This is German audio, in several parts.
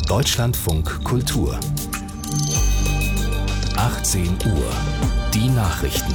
Deutschlandfunk Kultur 18 Uhr. Die Nachrichten.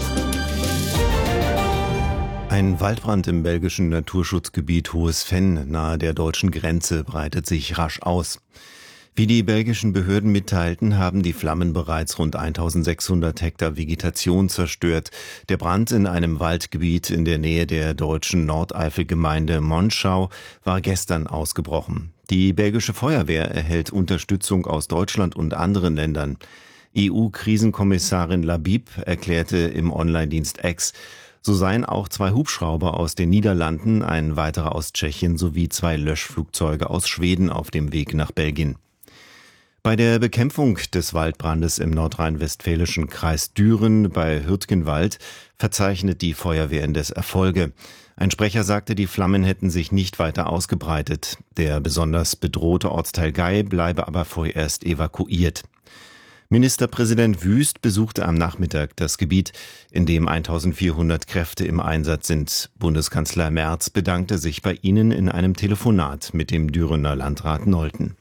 Ein Waldbrand im belgischen Naturschutzgebiet Hohes Venn nahe der deutschen Grenze breitet sich rasch aus. Wie die belgischen Behörden mitteilten, haben die Flammen bereits rund 1600 Hektar Vegetation zerstört. Der Brand in einem Waldgebiet in der Nähe der deutschen Nordeifelgemeinde Monschau war gestern ausgebrochen. Die belgische Feuerwehr erhält Unterstützung aus Deutschland und anderen Ländern. EU-Krisenkommissarin Labib erklärte im Online-Dienst X, so seien auch 2 Hubschrauber aus den Niederlanden, ein weiterer aus Tschechien sowie 2 Löschflugzeuge aus Schweden auf dem Weg nach Belgien. Bei der Bekämpfung des Waldbrandes im nordrhein-westfälischen Kreis Düren bei Hürtgenwald verzeichnet die Feuerwehr indes Erfolge. Ein Sprecher sagte, die Flammen hätten sich nicht weiter ausgebreitet. Der besonders bedrohte Ortsteil Gey bleibe aber vorerst evakuiert. Ministerpräsident Wüst besuchte am Nachmittag das Gebiet, in dem 1400 Kräfte im Einsatz sind. Bundeskanzler Merz bedankte sich bei ihnen in einem Telefonat mit dem Dürener Landrat Nolten.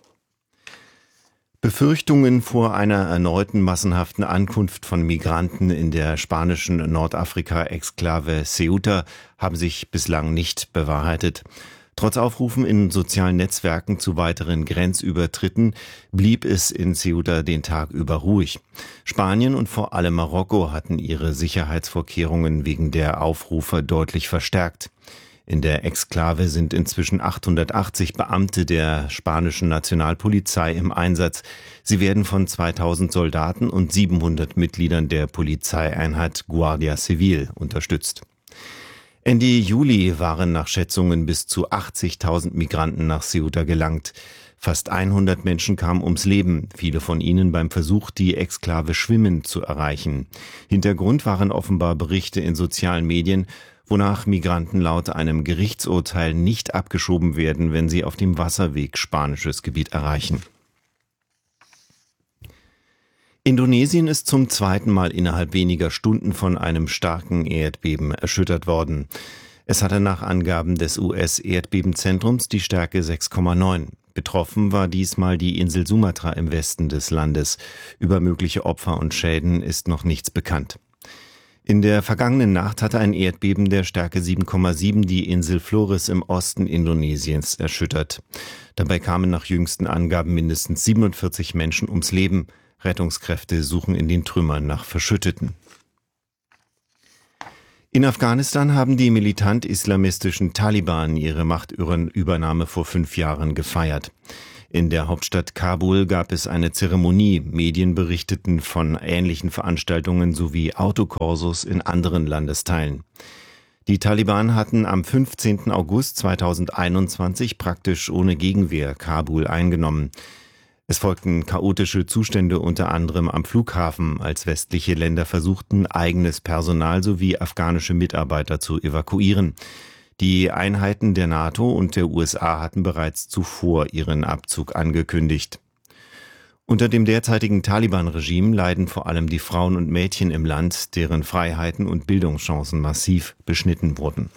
Befürchtungen vor einer erneuten massenhaften Ankunft von Migranten in der spanischen Nordafrika-Exklave Ceuta haben sich bislang nicht bewahrheitet. Trotz Aufrufen in sozialen Netzwerken zu weiteren Grenzübertritten blieb es in Ceuta den Tag über ruhig. Spanien und vor allem Marokko hatten ihre Sicherheitsvorkehrungen wegen der Aufrufe deutlich verstärkt. In der Exklave sind inzwischen 880 Beamte der spanischen Nationalpolizei im Einsatz. Sie werden von 2000 Soldaten und 700 Mitgliedern der Polizeieinheit Guardia Civil unterstützt. Ende Juli waren nach Schätzungen bis zu 80.000 Migranten nach Ceuta gelangt. Fast 100 Menschen kamen ums Leben, viele von ihnen beim Versuch, die Exklave schwimmend zu erreichen. Hintergrund waren offenbar Berichte in sozialen Medien, wonach Migranten laut einem Gerichtsurteil nicht abgeschoben werden, wenn sie auf dem Wasserweg spanisches Gebiet erreichen. Indonesien ist zum zweiten Mal innerhalb weniger Stunden von einem starken Erdbeben erschüttert worden. Es hatte nach Angaben des US-Erdbebenzentrums die Stärke 6,9. Betroffen war diesmal die Insel Sumatra im Westen des Landes. Über mögliche Opfer und Schäden ist noch nichts bekannt. In der vergangenen Nacht hatte ein Erdbeben der Stärke 7,7 die Insel Flores im Osten Indonesiens erschüttert. Dabei kamen nach jüngsten Angaben mindestens 47 Menschen ums Leben. Rettungskräfte suchen in den Trümmern nach Verschütteten. In Afghanistan haben die militant-islamistischen Taliban ihre Machtübernahme vor 5 Jahren gefeiert. In der Hauptstadt Kabul gab es eine Zeremonie. Medien berichteten von ähnlichen Veranstaltungen sowie Autokorsos in anderen Landesteilen. Die Taliban hatten am 15. August 2021 praktisch ohne Gegenwehr Kabul eingenommen. Es folgten chaotische Zustände unter anderem am Flughafen, als westliche Länder versuchten, eigenes Personal sowie afghanische Mitarbeiter zu evakuieren. Die Einheiten der NATO und der USA hatten bereits zuvor ihren Abzug angekündigt. Unter dem derzeitigen Taliban-Regime leiden vor allem die Frauen und Mädchen im Land, deren Freiheiten und Bildungschancen massiv beschnitten wurden.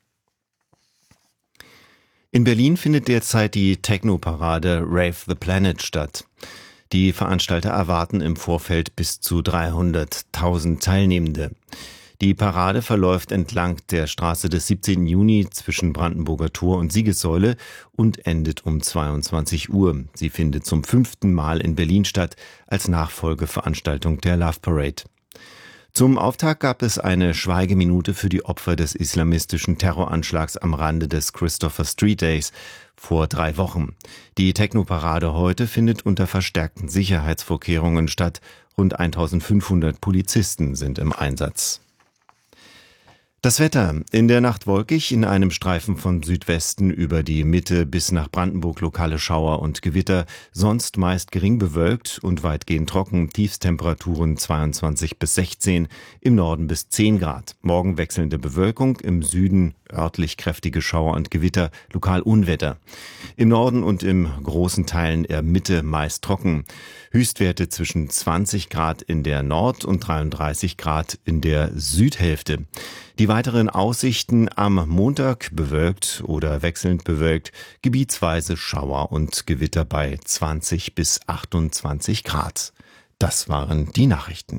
In Berlin findet derzeit die Techno-Parade Rave the Planet statt. Die Veranstalter erwarten im Vorfeld bis zu 300.000 Teilnehmende. Die Parade verläuft entlang der Straße des 17. Juni zwischen Brandenburger Tor und Siegessäule und endet um 22 Uhr. Sie findet zum 5. Mal in Berlin statt, als Nachfolgeveranstaltung der Love Parade. Zum Auftakt gab es eine Schweigeminute für die Opfer des islamistischen Terroranschlags am Rande des Christopher Street Days vor 3 Wochen. Die Techno-Parade heute findet unter verstärkten Sicherheitsvorkehrungen statt. Rund 1500 Polizisten sind im Einsatz. Das Wetter. In der Nacht wolkig, in einem Streifen von Südwesten über die Mitte bis nach Brandenburg lokale Schauer und Gewitter, sonst meist gering bewölkt und weitgehend trocken, Tiefstemperaturen 22 bis 16, im Norden bis 10 Grad. Morgen wechselnde Bewölkung, im Süden örtlich kräftige Schauer und Gewitter, lokal Unwetter. Im Norden und im großen Teilen der Mitte meist trocken. Höchstwerte zwischen 20 Grad in der Nord- und 33 Grad in der Südhälfte. Die weiteren Aussichten: am Montag bewölkt oder wechselnd bewölkt, gebietsweise Schauer und Gewitter bei 20 bis 28 Grad. Das waren die Nachrichten.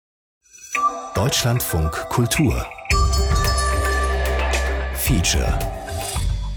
Deutschlandfunk Kultur Feature